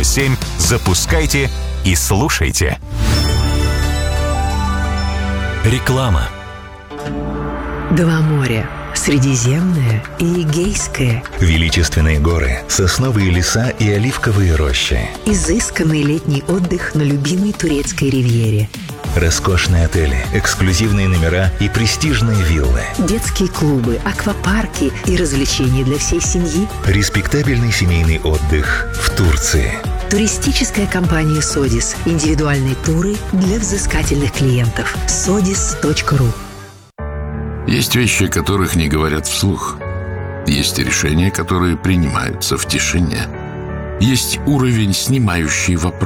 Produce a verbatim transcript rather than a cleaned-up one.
семь запускайте и слушайте. Реклама. Два моря. Средиземное и Эгейское. Величественные горы, сосновые леса и оливковые рощи. Изысканный летний отдых на любимой турецкой ривьере. Роскошные отели, эксклюзивные номера и престижные виллы. Детские клубы, аквапарки и развлечения для всей семьи. Респектабельный семейный отдых в Турции. Туристическая компания «Содис». Индивидуальные туры для взыскательных клиентов. содис точка ру. Есть вещи, о которых не говорят вслух. Есть решения, которые принимаются в тишине. Есть уровень, снимающий вопрос.